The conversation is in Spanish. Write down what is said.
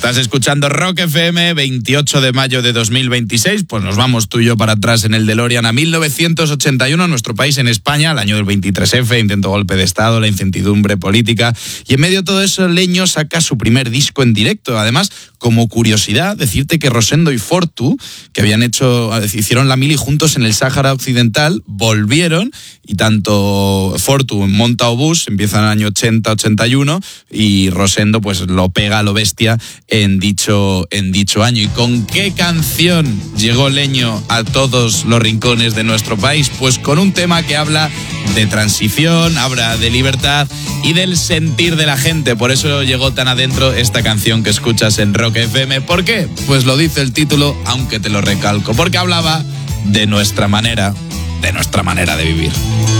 Estás escuchando Rock FM, 28 de mayo de 2026. Pues nos vamos tú y yo para atrás en el DeLorean a 1981, nuestro país en España, el año del 23F, intento golpe de Estado, la incertidumbre política. Y en medio de todo eso, Leño saca su primer disco en directo. Además, como curiosidad, decirte que Rosendo y Fortu, que hicieron la mili juntos en el Sáhara Occidental, volvieron, y tanto Fortu monta Obús, empieza en el año 80-81, y Rosendo pues lo pega a lo bestia en dicho año. ¿Y con qué canción llegó Leño a todos los rincones de nuestro país? Pues con un tema que habla de transición, habla de libertad y del sentir de la gente. Por eso llegó tan adentro esta canción que escuchas en Rock FM. ¿Por qué? Pues lo dice el título, aunque te lo recalco, porque hablaba de nuestra manera de vivir.